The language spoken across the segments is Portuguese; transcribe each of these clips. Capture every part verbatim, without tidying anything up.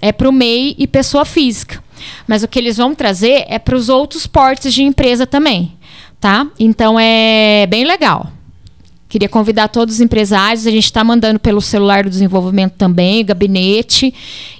é para o M E I e pessoa física. Mas o que eles vão trazer é para os outros portes de empresa também, tá? Então, é bem legal. Queria convidar todos os empresários. A gente está mandando pelo celular do desenvolvimento também, gabinete.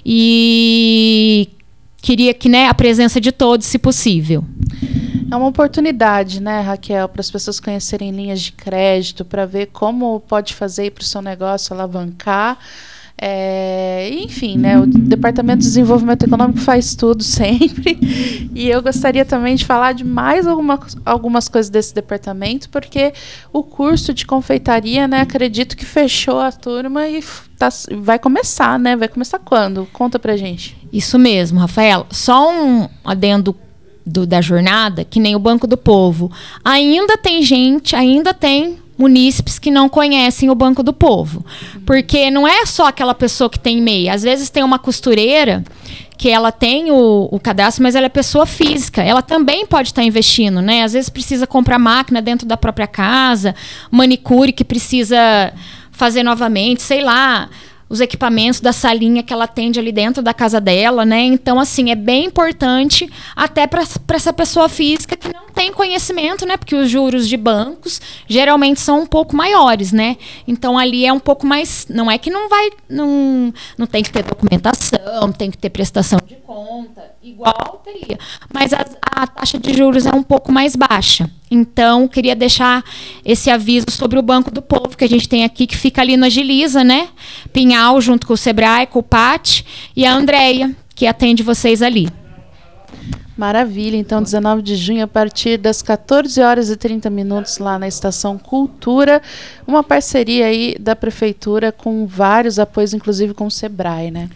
E queria que, né, a presença de todos, se possível. É uma oportunidade, né, Raquel, para as pessoas conhecerem linhas de crédito, para ver como pode fazer para o seu negócio alavancar. É, enfim, né, o Departamento de Desenvolvimento Econômico faz tudo sempre. E eu gostaria também de falar de mais alguma, algumas coisas desse departamento, porque o curso de confeitaria, né, acredito que fechou a turma e tá, vai começar, né? Vai começar quando? Conta pra gente. Isso mesmo, Rafaela. Só um adendo do, da jornada, que nem o Banco do Povo. Ainda tem gente, ainda tem munícipes que não conhecem o Banco do Povo. Porque não é só aquela pessoa que tem M E I. Às vezes tem uma costureira que ela tem o, o cadastro, mas ela é pessoa física. Ela também pode estar investindo, né? Às vezes precisa comprar máquina dentro da própria casa, manicure que precisa fazer novamente, sei lá, os equipamentos da salinha que ela atende ali dentro da casa dela, né? Então, assim, é bem importante até para essa pessoa física que não tem conhecimento, né? Porque os juros de bancos geralmente são um pouco maiores, né? Então, ali é um pouco mais... Não é que não vai... Não, não tem que ter documentação, tem que ter prestação de conta, igual teria. Mas a, a taxa de juros é um pouco mais baixa. Então, queria deixar esse aviso sobre o Banco do Povo, que a gente tem aqui, que fica ali no Agiliza, né? Pinhal, junto com o Sebrae, com o P A T, e a Andréia, que atende vocês ali. Maravilha. Então, dezenove de junho, a partir das quatorze horas e trinta minutos, lá na Estação Cultura, uma parceria aí da Prefeitura com vários apoios, inclusive com o Sebrae, né?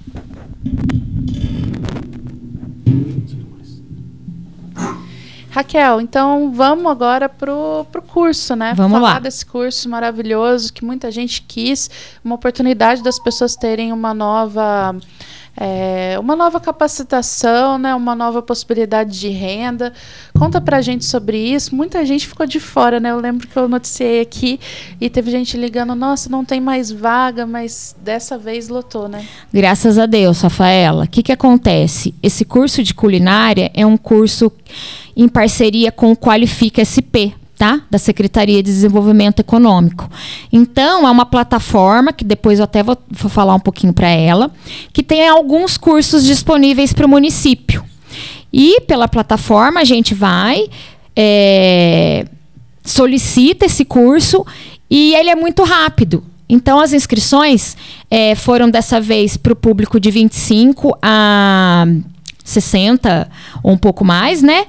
Raquel, então vamos agora pro, pro curso, né? Vamos Falar lá. desse curso maravilhoso que muita gente quis, uma oportunidade das pessoas terem uma nova, é, uma nova capacitação, né? Uma nova possibilidade de renda. Conta pra gente sobre isso. Muita gente ficou de fora, né? Eu lembro que eu noticiei aqui e teve gente ligando, nossa, não tem mais vaga, mas dessa vez lotou, né? Graças a Deus, Rafaela. O que que acontece? Esse curso de culinária é um curso em parceria com o Qualifica S P, tá? Da Secretaria de Desenvolvimento Econômico. Então, é uma plataforma, que depois eu até vou, vou falar um pouquinho para ela, que tem alguns cursos disponíveis para o município. E, pela plataforma, a gente vai, é, solicita esse curso e ele é muito rápido. Então, as inscrições é, foram, dessa vez, para o público de vinte e cinco a sessenta ou um pouco mais, né?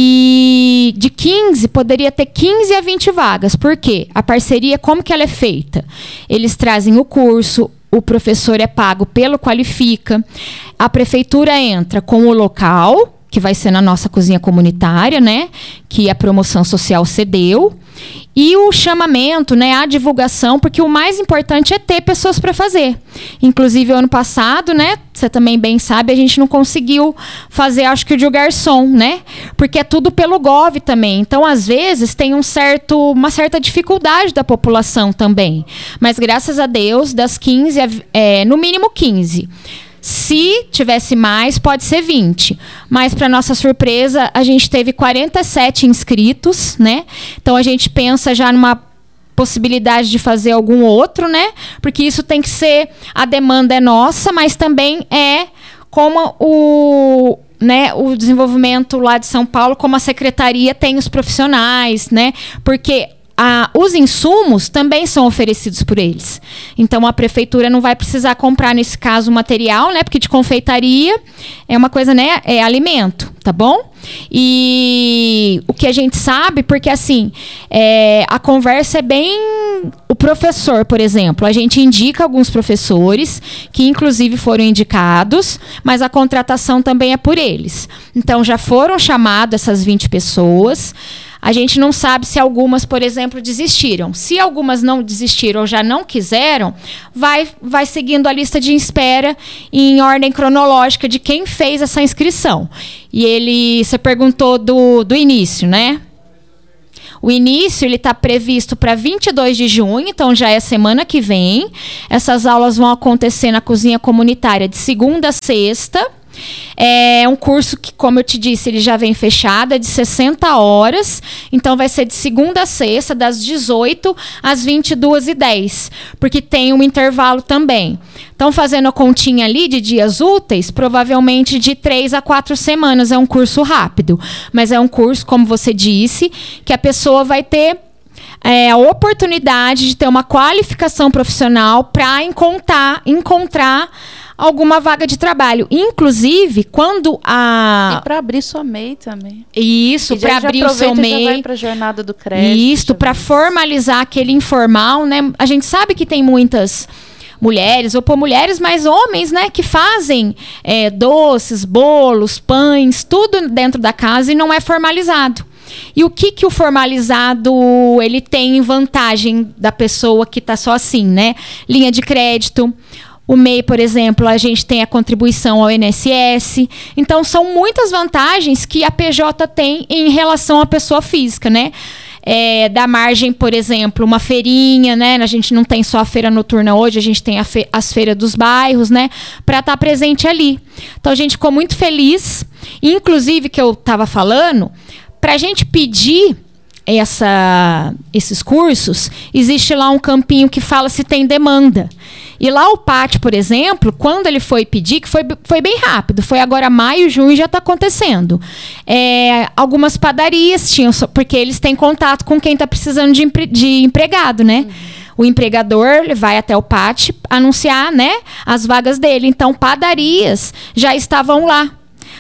E de quinze, poderia ter quinze a vinte vagas. Por quê? A parceria, como que ela é feita? Eles trazem o curso, o professor é pago pelo Qualifica, a prefeitura entra com o local, que vai ser na nossa cozinha comunitária, né? Que a promoção social cedeu. E o chamamento, né, a divulgação, porque o mais importante é ter pessoas para fazer. Inclusive, o ano passado, né, você também bem sabe, a gente não conseguiu fazer, acho que o de garçom, né? Porque é tudo pelo Gov também. Então, às vezes, tem um certo, uma certa dificuldade da população também. Mas, graças a Deus, das quinze, é, no mínimo quinze. Se tivesse mais, pode ser vinte. Mas, para nossa surpresa, a gente teve quarenta e sete inscritos, né? Então, a gente pensa já numa possibilidade de fazer algum outro, né? Porque isso tem que ser... A demanda é nossa, mas também é como o... né, o desenvolvimento lá de São Paulo, como a secretaria tem os profissionais, né? Porque... Ah, os insumos também são oferecidos por eles. Então, a prefeitura não vai precisar comprar, nesse caso, o material, né? Porque de confeitaria é uma coisa, né? É alimento, tá bom? E o que a gente sabe, porque assim, é, a conversa é bem... O professor, por exemplo, a gente indica alguns professores, que inclusive foram indicados, mas a contratação também é por eles. Então, já foram chamadas essas vinte pessoas. A gente não sabe se algumas, por exemplo, desistiram. Se algumas não desistiram ou já não quiseram, vai, vai seguindo a lista de espera em ordem cronológica de quem fez essa inscrição. E ele, você perguntou do, do início, né? O início ele está previsto para vinte e dois de junho, então já é semana que vem. Essas aulas vão acontecer na cozinha comunitária de segunda a sexta. É um curso que, como eu te disse, ele já vem fechado, é de sessenta horas. Então, vai ser de segunda a sexta, das dezoito às vinte e duas e dez. Porque tem um intervalo também. Então, fazendo a continha ali de dias úteis, provavelmente de três a quatro semanas. É um curso rápido. Mas é um curso, como você disse, que a pessoa vai ter É, a oportunidade de ter uma qualificação profissional para encontrar, encontrar alguma vaga de trabalho. Inclusive, quando a... E para abrir sua M E I também. Isso, para abrir o seu M E I. Já vai para a jornada do crédito. Isso, para formalizar aquele informal, né? A gente sabe que tem muitas mulheres, ou por mulheres, mas homens, né? Que fazem é, doces, bolos, pães, tudo dentro da casa e não é formalizado. E o que, que o formalizado ele tem em vantagem da pessoa que está só assim, né? Linha de crédito. O M E I, por exemplo, a gente tem a contribuição ao I N S S. Então, são muitas vantagens que a P J tem em relação à pessoa física, né? É, da margem, por exemplo, uma feirinha, né? A gente não tem só a feira noturna hoje, a gente tem a fe- as feiras dos bairros, né? Para estar tá presente ali. Então, a gente ficou muito feliz. Inclusive, que eu estava falando... Para a gente pedir essa, esses cursos, existe lá um campinho que fala se tem demanda. E lá o Pátio, por exemplo, quando ele foi pedir, que foi, foi bem rápido, foi agora maio, junho, já está acontecendo. É, algumas padarias tinham, porque eles têm contato com quem está precisando de, empre, de empregado, né? Uhum. O empregador vai até o Pátio anunciar, né, as vagas dele. Então, padarias já estavam lá.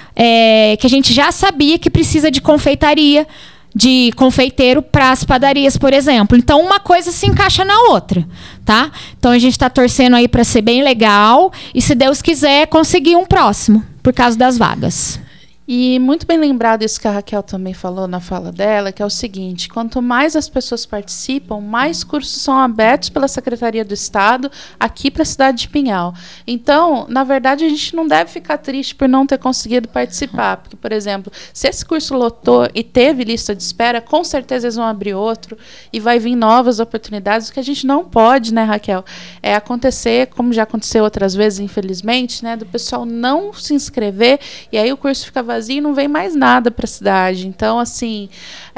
É, que a gente já sabia que precisa de confeitaria, de confeiteiro para as padarias, por exemplo. Então, uma coisa se encaixa na outra, tá? Então, a gente está torcendo aí para ser bem legal e, se Deus quiser, conseguir um próximo, por causa das vagas. E muito bem lembrado isso que a Raquel também falou na fala dela, que é o seguinte: quanto mais as pessoas participam, mais cursos são abertos pela Secretaria do Estado aqui para a cidade de Pinhal. Então, na verdade, a gente não deve ficar triste por não ter conseguido participar, porque, por exemplo, se esse curso lotou e teve lista de espera, com certeza eles vão abrir outro e vai vir novas oportunidades. O que a gente não pode, né, Raquel, é acontecer, como já aconteceu outras vezes, infelizmente, né, do pessoal não se inscrever e aí o curso fica vazio e não vem mais nada para a cidade. Então, assim,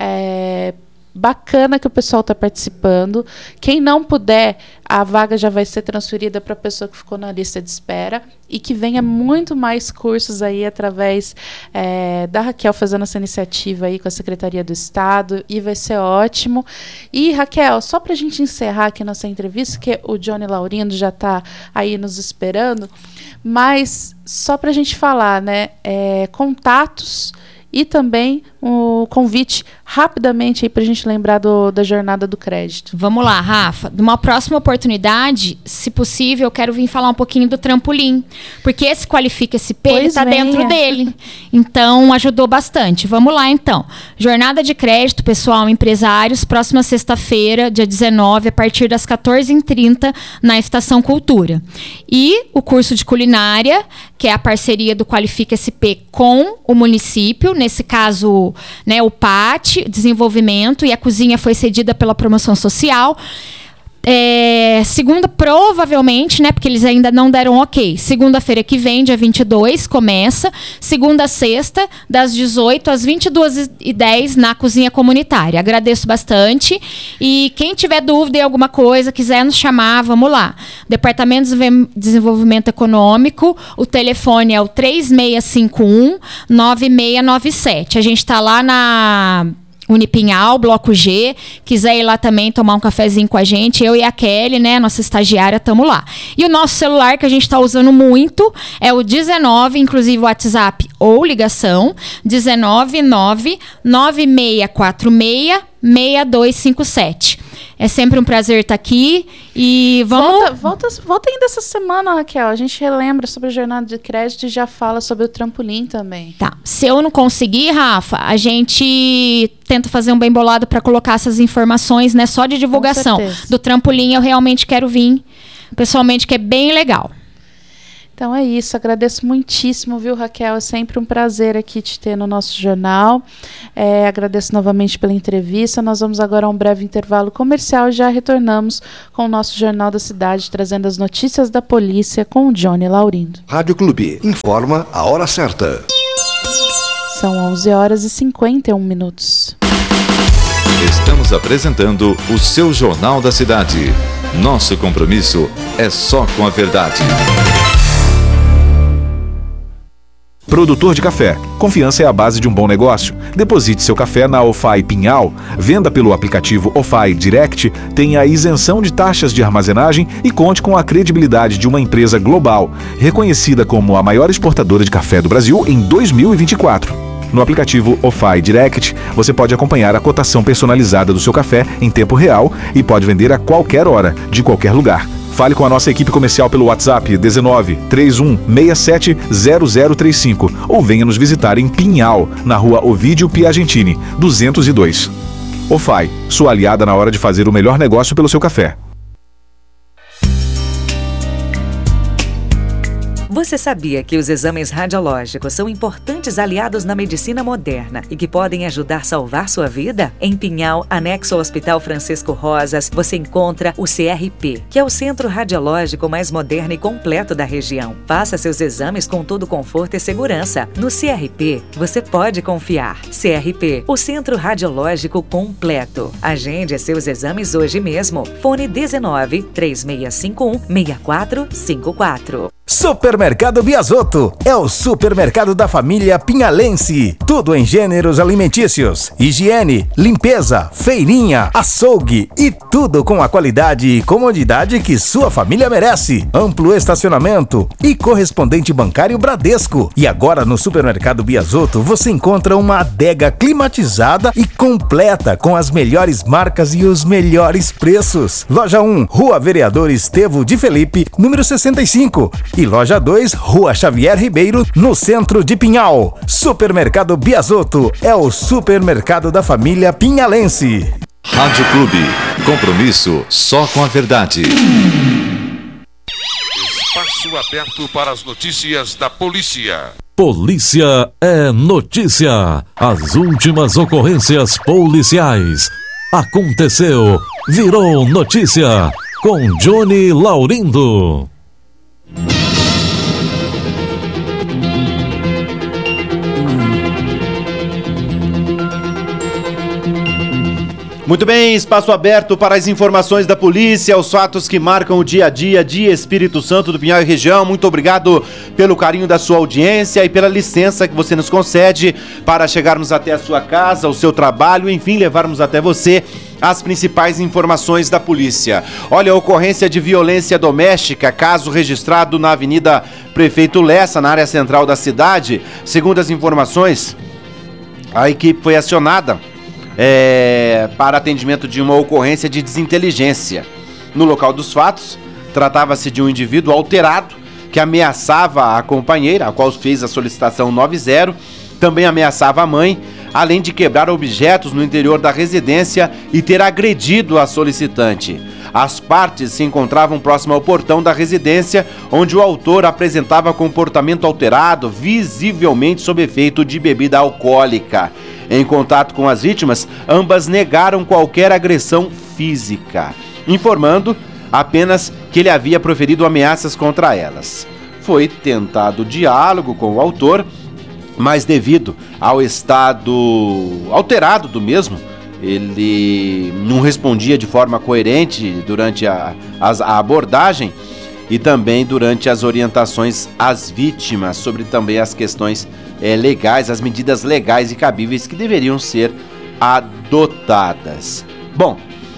é bacana que o pessoal está participando. Quem não puder, a vaga já vai ser transferida para a pessoa que ficou na lista de espera e que venha muito mais cursos aí através é, da Raquel fazendo essa iniciativa aí com a Secretaria do Estado, e vai ser ótimo. E, Raquel, só para a gente encerrar aqui nossa entrevista, que o Johnny Laurindo já está aí nos esperando, mas só para a gente falar, né, é, contatos e também o convite rapidamente para a gente lembrar do, da jornada do crédito. Vamos lá, Rafa. Numa próxima oportunidade, se possível, eu quero vir falar um pouquinho do trampolim, porque esse Qualifica S P está dentro dele. Então, ajudou bastante. Vamos lá, então. Jornada de crédito, pessoal, empresários, próxima sexta-feira, dia dezenove, a partir das quatorze e trinta, na Estação Cultura. E o curso de culinária, que é a parceria do Qualifica S P com o município, nesse caso, né, o P A T, desenvolvimento, e a cozinha foi cedida pela promoção social. É, segunda, provavelmente, né, porque eles ainda não deram ok. Segunda-feira que vem, dia vinte e dois, começa. Segunda a sexta, das dezoito às vinte e duas e dez, na cozinha comunitária. Agradeço bastante. E quem tiver dúvida em alguma coisa, quiser nos chamar, vamos lá. Departamento de Desenvolvimento Econômico, o telefone é o três seis cinco um, nove seis nove sete. A gente está lá na Unipinhal, Bloco G. Quiser ir lá também tomar um cafezinho com a gente, eu e a Kelly, né, nossa estagiária, estamos lá. E o nosso celular, que a gente está usando muito, é o dezenove, inclusive o WhatsApp ou ligação, dezenove nove nove seis quatro seis seis dois cinco sete. É sempre um prazer estar aqui e vamos... Volta, volta, volta ainda essa semana, Raquel. A gente relembra sobre a jornada de crédito e já fala sobre o trampolim também. Tá. Se eu não conseguir, Rafa, a gente tenta fazer um bem bolado para colocar essas informações, né, só de divulgação. Do trampolim eu realmente quero vir pessoalmente, que é bem legal. Então é isso, agradeço muitíssimo, viu, Raquel? É sempre um prazer aqui te ter no nosso jornal. É, agradeço novamente pela entrevista. Nós vamos agora a um breve intervalo comercial e já retornamos com o nosso Jornal da Cidade, trazendo as notícias da polícia com o Johnny Laurindo. Rádio Clube, informa a hora certa. São onze horas e cinquenta e um minutos. Estamos apresentando o seu Jornal da Cidade. Nosso compromisso é só com a verdade. Produtor de café. Confiança é a base de um bom negócio. Deposite seu café na OFAI Pinhal, venda pelo aplicativo OFAI Direct, tenha isenção de taxas de armazenagem e conte com a credibilidade de uma empresa global, reconhecida como a maior exportadora de café do Brasil em dois mil e vinte e quatro. No aplicativo OFAI Direct, você pode acompanhar a cotação personalizada do seu café em tempo real e pode vender a qualquer hora, de qualquer lugar. Fale com a nossa equipe comercial pelo WhatsApp dezenove, trinta e um, sessenta e sete, zero zero trinta e cinco ou venha nos visitar em Pinhal, na rua Ovídio Piagentini, duzentos e dois. OFAI, sua aliada na hora de fazer o melhor negócio pelo seu café. Você sabia que os exames radiológicos são importantes aliados na medicina moderna e que podem ajudar a salvar sua vida? Em Pinhal, anexo ao Hospital Francisco Rosas, você encontra o C R P, que é o centro radiológico mais moderno e completo da região. Faça seus exames com todo conforto e segurança. No C R P, você pode confiar. C R P, o centro radiológico completo. Agende seus exames hoje mesmo. Fone dezenove, três seis cinco um, seis quatro cinco quatro. Supermercado Biasotto é o supermercado da família pinhalense. Tudo em gêneros alimentícios, higiene, limpeza, feirinha, açougue e tudo com a qualidade e comodidade que sua família merece. Amplo estacionamento e correspondente bancário Bradesco. E agora no Supermercado Biasotto você encontra uma adega climatizada e completa com as melhores marcas e os melhores preços. Loja um, Rua Vereador Estevo de Felipe, número sessenta e cinco. E Loja dois, Rua Xavier Ribeiro, no centro de Pinhal. Supermercado Biasotto é o supermercado da família pinhalense. Rádio Clube, compromisso só com a verdade. Espaço aberto para as notícias da polícia. Polícia é notícia. As últimas ocorrências policiais. Aconteceu, virou notícia. Com Johnny Laurindo. Muito bem, espaço aberto para as informações da polícia, os fatos que marcam o dia a dia de Espírito Santo do Pinhal e região. Muito obrigado pelo carinho da sua audiência e pela licença que você nos concede para chegarmos até a sua casa, o seu trabalho, enfim, levarmos até você as principais informações da polícia. Olha, a ocorrência de violência doméstica, caso registrado na Avenida Prefeito Lessa, na área central da cidade. Segundo as informações, a equipe foi acionada É, para atendimento de uma ocorrência de desinteligência. No local dos fatos, tratava-se de um indivíduo alterado que ameaçava a companheira, a qual fez a solicitação noventa, também ameaçava a mãe, além de quebrar objetos no interior da residência e ter agredido a solicitante. As partes se encontravam próximo ao portão da residência, onde o autor apresentava comportamento alterado, visivelmente sob efeito de bebida alcoólica. Em contato com as vítimas, ambas negaram qualquer agressão física, informando apenas que ele havia proferido ameaças contra elas. Foi tentado diálogo com o autor, mas devido ao estado alterado do mesmo, ele não respondia de forma coerente durante a, a abordagem e também durante as orientações às vítimas sobre também as questões é, legais, as medidas legais e cabíveis que deveriam ser adotadas. Bom,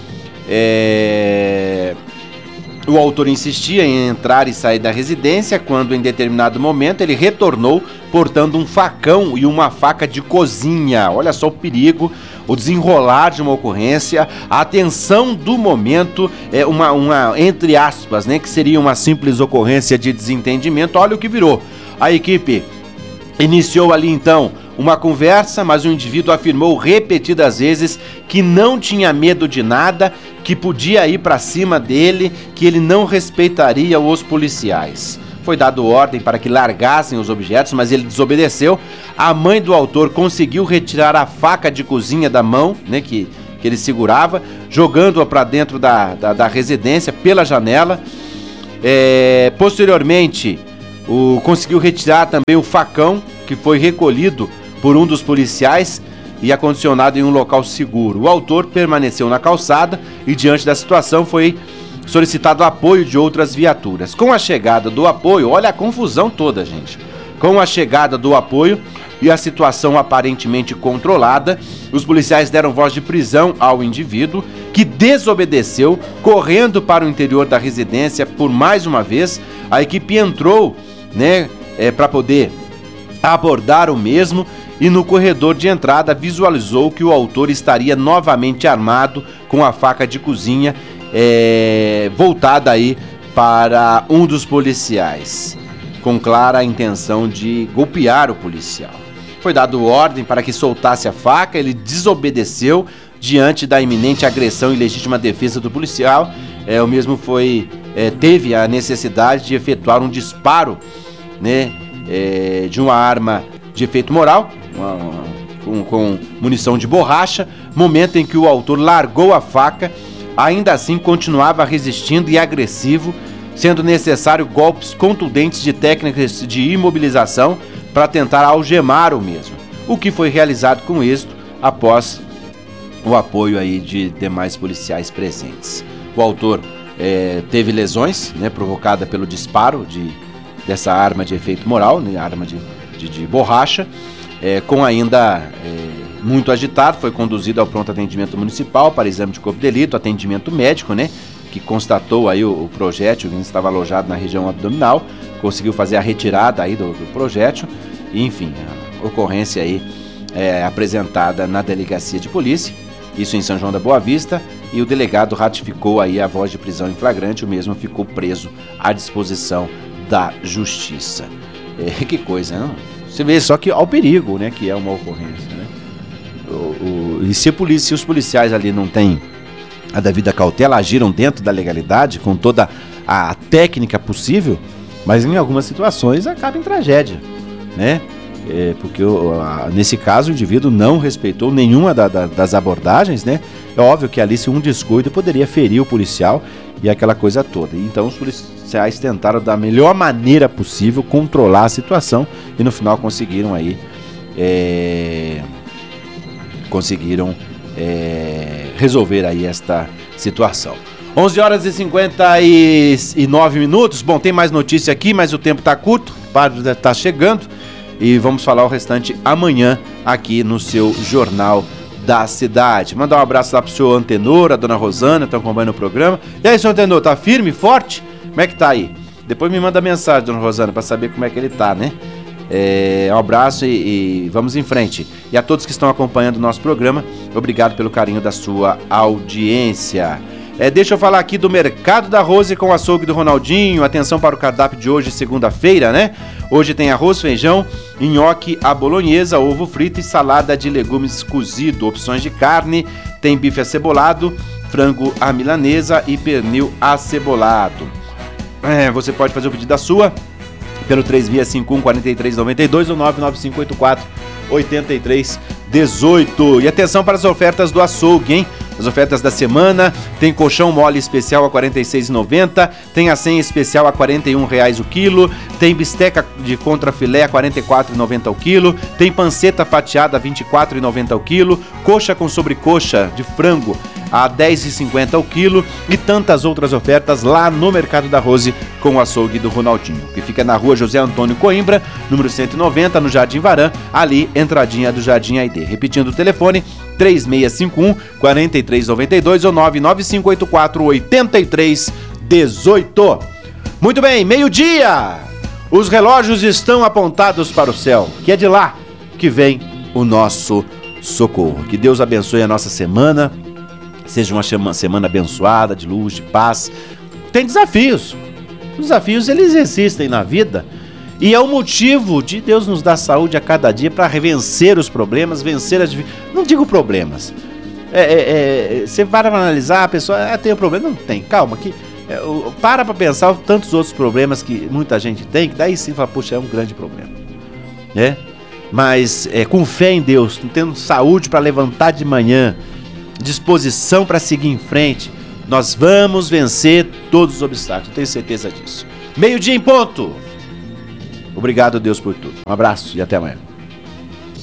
é... o autor insistia em entrar e sair da residência quando, em determinado momento, ele retornou portando um facão e uma faca de cozinha. Olha só o perigo, o desenrolar de uma ocorrência, a tensão do momento, é uma, uma, entre aspas, né, que seria uma simples ocorrência de desentendimento. Olha o que virou. A equipe iniciou ali então uma conversa, mas o indivíduo afirmou repetidas vezes que não tinha medo de nada, que podia ir para cima dele, que ele não respeitaria os policiais. Foi dado ordem para que largassem os objetos, mas ele desobedeceu. A mãe do autor conseguiu retirar a faca de cozinha da mão, né, que, que ele segurava, jogando-a para dentro da, da, da residência pela janela. É, posteriormente, o, conseguiu retirar também o facão, que foi recolhido por um dos policiais e acondicionado em um local seguro. O autor permaneceu na calçada e, diante da situação, foi solicitado apoio de outras viaturas. Com a chegada do apoio, olha a confusão toda, gente. Com a chegada do apoio e a situação aparentemente controlada, os policiais deram voz de prisão ao indivíduo, que desobedeceu, correndo para o interior da residência por mais uma vez. A equipe entrou, né, é, para poder abordar o mesmo, e no corredor de entrada visualizou que o autor estaria novamente armado com a faca de cozinha, É, voltada aí para um dos policiais, com clara intenção de golpear o policial. Foi dado ordem para que soltasse a faca, ele desobedeceu diante da iminente agressão e legítima defesa do policial. É, o mesmo foi, é, teve a necessidade de efetuar um disparo, né, é, de uma arma de efeito moral, uma, uma, com, com munição de borracha, momento em que o autor largou a faca. Ainda assim, continuava resistindo e agressivo, sendo necessário golpes contundentes de técnicas de imobilização para tentar algemar o mesmo, o que foi realizado com êxito após o apoio aí de demais policiais presentes. O autor é, teve lesões, né, provocadas pelo disparo de, dessa arma de efeito moral, né, arma de, de, de borracha, é, com ainda... É, muito agitado, foi conduzido ao pronto atendimento municipal para exame de corpo de delito, atendimento médico, né, que constatou aí o, o projétil que estava alojado na região abdominal, conseguiu fazer a retirada aí do, do projétil, e, enfim, a ocorrência aí é apresentada na delegacia de polícia, isso em São João da Boa Vista, e o delegado ratificou aí a voz de prisão em flagrante, o mesmo ficou preso à disposição da justiça. É, que coisa, não? Você vê só que ao perigo, né, que é uma ocorrência, né? O, o, e se, a polícia, se os policiais ali não têm a devida cautela, agiram dentro da legalidade, com toda a técnica possível, mas em algumas situações acaba em tragédia, né? É, porque o, a, nesse caso o indivíduo não respeitou nenhuma da, da, das abordagens, né? É óbvio que ali, se um descuido, poderia ferir o policial e aquela coisa toda. Então os policiais tentaram da melhor maneira possível controlar a situação e no final conseguiram aí é, conseguiram é, resolver aí esta situação. onze horas e cinquenta e nove minutos. Bom, tem mais notícia aqui, mas o tempo está curto, o padre está chegando e vamos falar o restante amanhã aqui no seu Jornal da Cidade. Mandar um abraço lá pro senhor Antenor, a dona Rosana, estão acompanhando o programa. E aí, senhor Antenor, tá firme, forte? Como é que tá aí? Depois me manda mensagem, dona Rosana, para saber como é que ele tá, né? É, um abraço e, e vamos em frente. E a todos que estão acompanhando o nosso programa, obrigado pelo carinho da sua audiência. É, deixa eu falar aqui do Mercado da Rose com o açougue do Ronaldinho. Atenção para o cardápio de hoje, segunda-feira, né? Hoje tem arroz, feijão, nhoque à bolonhesa, ovo frito e salada de legumes cozido. Opções de carne, tem bife acebolado, frango à milanesa e pernil acebolado. É, você pode fazer o pedido da sua pelo três seis cinco um, quatro três nove dois ou nove nove cinco oito quatro, oito três um oito. E atenção para as ofertas do açougue, hein? As ofertas da semana, tem colchão mole especial a quarenta e seis reais e noventa centavos, tem a senha especial a quarenta e um reais o quilo, tem bisteca de contrafilé a quarenta e quatro reais e noventa centavos o quilo, tem panceta fatiada a vinte e quatro reais e noventa centavos o quilo, coxa com sobrecoxa de frango a dez reais e cinquenta centavos o quilo e tantas outras ofertas lá no Mercado da Rose com o açougue do Ronaldinho, que fica na rua José Antônio Coimbra, número cento e noventa, no Jardim Varan, ali, entradinha do Jardim A I D. Repetindo o telefone, três seis cinco um, quatro três nove dois ou nove nove cinco oito quatro, oito três um oito. Muito bem, meio-dia! Os relógios estão apontados para o céu, que é de lá que vem o nosso socorro. Que Deus abençoe a nossa semana, seja uma semana abençoada, de luz, de paz. Tem desafios. Os desafios, eles existem na vida e é o motivo de Deus nos dar saúde a cada dia para vencer os problemas, vencer as... Não digo problemas. É, é, é, você vai analisar, a pessoa ah, tem um problema. Não tem, calma, que É, o, para pra pensar tantos outros problemas que muita gente tem, que daí sim fala, puxa, é um grande problema. Né? Mas é, com fé em Deus, tendo saúde para levantar de manhã, disposição para seguir em frente, nós vamos vencer todos os obstáculos, tenho certeza disso. Meio-dia em ponto. Obrigado, Deus, por tudo. Um abraço e até amanhã.